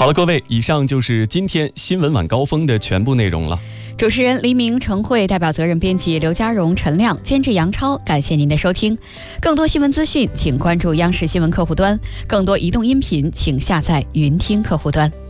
好了，各位，以上就是今天新闻晚高峰的全部内容了。 主持人黎明、程慧，代表责任编辑刘家荣、陈亮，监制杨超。感谢您的收听。更多新闻资讯，请关注央视新闻客户端；更多移动音频，请下载云听客户端。